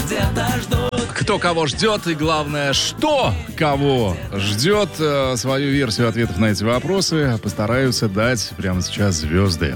где-то ждут. Кто кого ждет и, главное, что кого ждет. Свою версию ответов на эти вопросы постараются дать прямо сейчас звезды.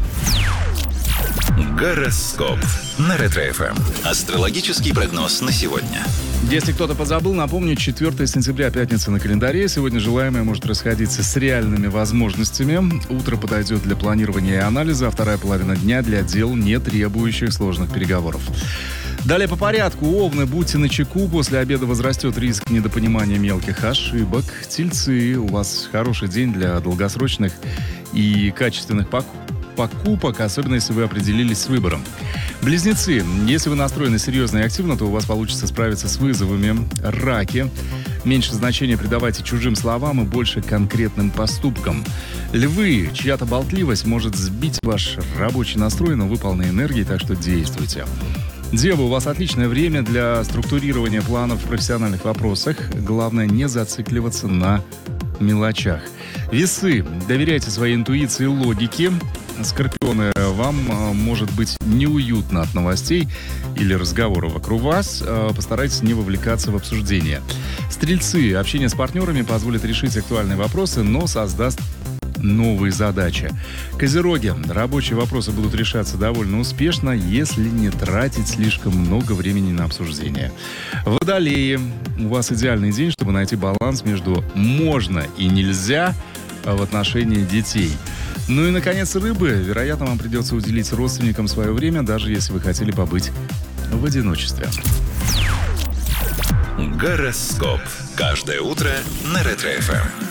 Гороскоп на Ретро-ФМ. Астрологический прогноз на сегодня. Если кто-то позабыл, напомню, 4 сентября, пятница на календаре. Сегодня желаемое может расходиться с реальными возможностями. Утро подойдет для планирования и анализа, а вторая половина дня для дел, не требующих сложных переговоров. Далее по порядку. Овны, будьте начеку. После обеда возрастет риск недопонимания мелких ошибок. Тельцы, у вас хороший день для долгосрочных и качественных покупок, особенно если вы определились с выбором. Близнецы, если вы настроены серьезно и активно, то у вас получится справиться с вызовами. Раки, меньше значения придавайте чужим словам и больше конкретным поступкам. Львы, чья-то болтливость может сбить ваш рабочий настрой, но вы полны энергии, так что действуйте. Девы, у вас отличное время для структурирования планов в профессиональных вопросах. Главное, не зацикливаться на мелочах. Весы, доверяйте своей интуиции и логике. Скорпионы, вам может быть неуютно от новостей или разговора вокруг вас. Постарайтесь не вовлекаться в обсуждение. Стрельцы, общение с партнерами позволит решить актуальные вопросы, но создаст новые задачи. Козероги, рабочие вопросы будут решаться довольно успешно, если не тратить слишком много времени на обсуждение. Водолеи, у вас идеальный день, чтобы найти баланс между «можно» и «нельзя» в отношении детей. Ну и, наконец, рыбы. Вероятно, вам придется уделить родственникам свое время, даже если вы хотели побыть в одиночестве. Гороскоп. Каждое утро на Ретро-ФМ.